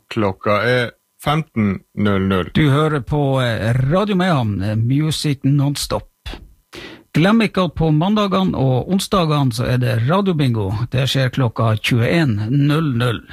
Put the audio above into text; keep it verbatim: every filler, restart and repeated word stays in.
Klokka er femten null null. Du hører på Radio Mayhem, Music Non-Stop. Glem ikke at på mandagene og onsdagene så er det radiobingo. Det skjer klokka tjueen null null.